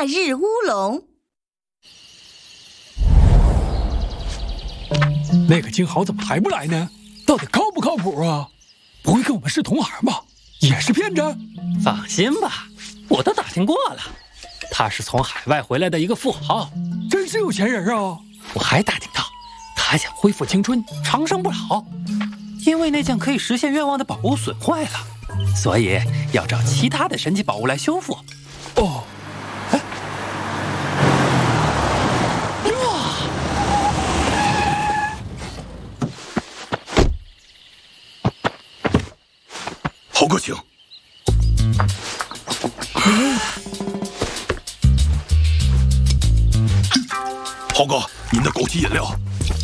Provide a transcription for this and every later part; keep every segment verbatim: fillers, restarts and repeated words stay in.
夏日乌龙。 那个金豪怎么还不来呢？到底靠不靠谱啊？不会跟我们是同行吧？也是骗子？ 放心吧，我都打听过了，他是从海外回来的一个富豪， 真是有钱人啊！ 我还打听到，他想恢复青春，长生不老，因为那件可以实现愿望的宝物损坏了，所以要找其他的神奇宝物来修复。 哦，哎， 哇！ 豪哥，请。 嗯、 豪哥，您的枸杞饮料。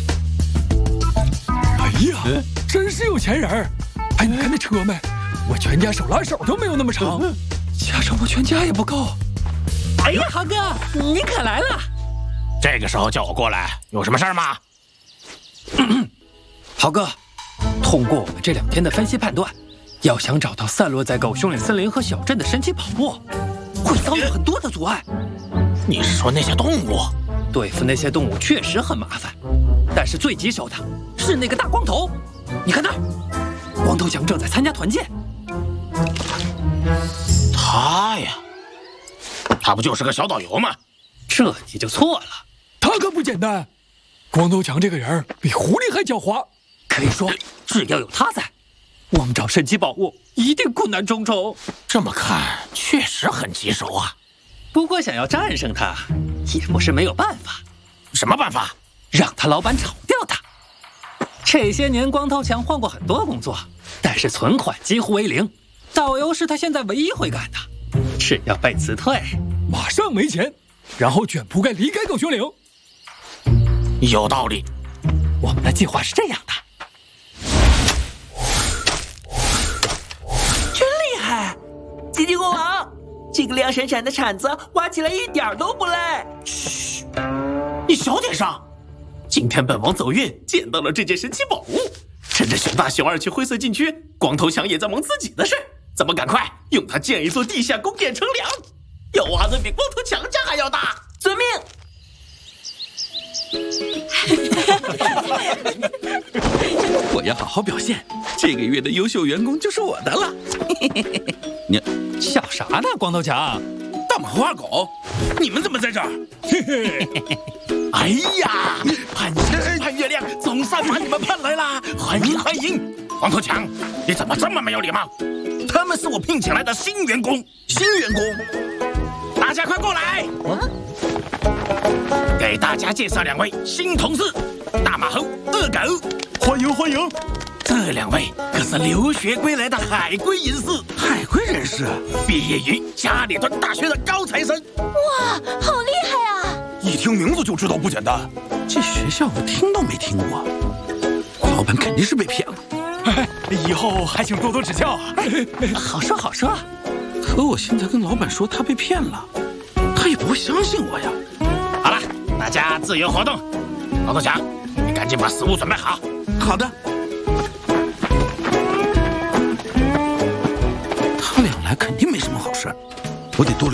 哎呀，嗯、真是有钱人！哎，你看那车没？我全家手拉手都没有那么长，加上我全家也不够。 哎呀，豪哥，你可来了！ 这个时候叫我过来，有什么事儿吗？ 豪哥，通过我们这两天的分析判断，要想找到散落在狗熊岭森林和小镇的神奇宝物，会遭遇很多的阻碍。 你是说那些动物？ 对付那些动物确实很麻烦，但是最棘手的是那个大光头。你看那儿，光头强正在参加团建。 他呀，他不就是个小导游吗？ 这你就错了， 他可不简单。光头强这个人比狐狸还狡猾， 可以说只要有他在，我们找神奇宝物一定困难重重。 这么看，确实很棘手啊。 不过想要战胜他，也不是没有办法。 什么办法？ 让他老板炒掉他。这些年，光头强换过很多工作，但是存款几乎为零。导游是他现在唯一会干的，只要被辞退， 马上没钱，然后卷铺盖离开狗熊岭。 有道理。 我们的计划是这样的。 真厉害！金鸡国王，这个亮闪闪的铲子挖起来一点都不累。 嘘，你小点声。今天本王走运捡到了这件神奇宝物，趁着熊大熊二去灰色禁区，光头强也在忙自己的事，咱们赶快用它建一座地下宫殿乘凉，要挖的比光头强家还要大。 遵命。 我要好好表现，这个月的优秀员工就是我的了。 你笑啥呢，光头强？ 大马花狗，你们怎么在这儿？嘿嘿。 哎呀，盼星盼月亮，总算把你们盼来了，欢迎欢迎！光头强，你怎么这么没有礼貌？他们是我聘请来的新员工， 新员工， 大家快过来！给大家介绍两位新同事，大马猴、恶狗， 欢迎欢迎！ 这两位可是留学归来的海归人士， 海归人士， 毕业于加里顿大学的高材生。 哇，好厉害啊！ 一听名字就知道不简单。 这学校我听都没听过，老板肯定是被骗了。 以后还请多多指教。 好说好说。 可我现在跟老板说他被骗了，他也不会相信我呀。 好了，大家自由活动。光头强，你赶紧把食物准备好。 好的。他俩来肯定没什么好事，我得多。